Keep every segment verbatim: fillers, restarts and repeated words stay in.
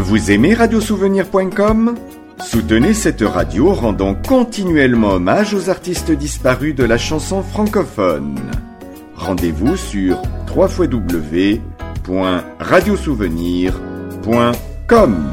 Vous aimez radiosouvenir point com ? Soutenez cette radio en rendant continuellement hommage aux artistes disparus de la chanson francophone. Rendez-vous sur w w w point radiosouvenir point com.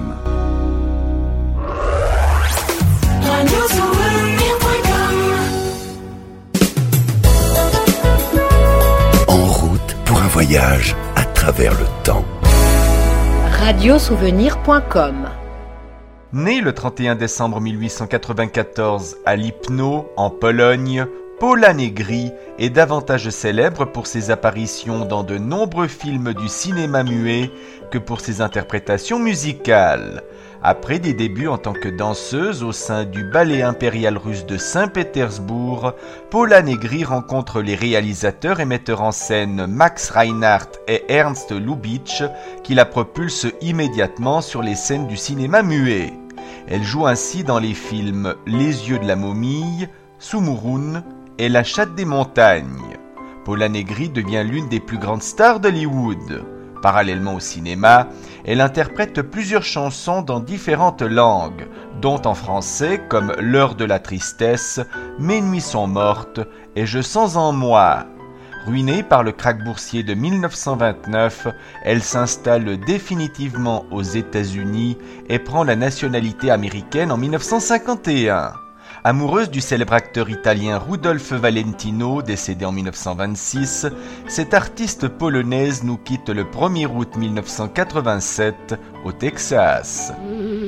En route pour un voyage à travers le temps. radiosouvenir point com. Né le trente et un décembre mille huit cent quatre-vingt-quatorze à Lipno, en Pologne, Pola Negri est davantage célèbre pour ses apparitions dans de nombreux films du cinéma muet que pour ses interprétations musicales. Après des débuts en tant que danseuse au sein du ballet impérial russe de Saint-Pétersbourg, Pola Negri rencontre les réalisateurs et metteurs en scène Max Reinhardt et Ernst Lubitsch qui la propulsent immédiatement sur les scènes du cinéma muet. Elle joue ainsi dans les films Les yeux de la momie, Sumurun et La chatte des montagnes. Pola Negri devient l'une des plus grandes stars d'Hollywood. Parallèlement au cinéma, elle interprète plusieurs chansons dans différentes langues, dont en français comme L'heure de la tristesse, Mes nuits sont mortes et Je sens en moi. Ruinée par le krach boursier de mille neuf cent vingt-neuf, elle s'installe définitivement aux États-Unis et prend la nationalité américaine en mille neuf cent cinquante et un. Amoureuse du célèbre acteur italien Rudolph Valentino, décédé en mille neuf cent vingt-six, cette artiste polonaise nous quitte le premier août mille neuf cent quatre-vingt-sept au Texas.